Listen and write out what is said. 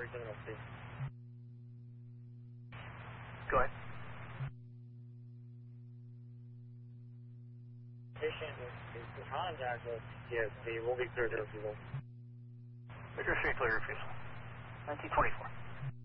Terminal C. Go ahead. Station is behind Jacksonville TSC. We'll be clear to refusal. Victor Street, clear refusal. 1924.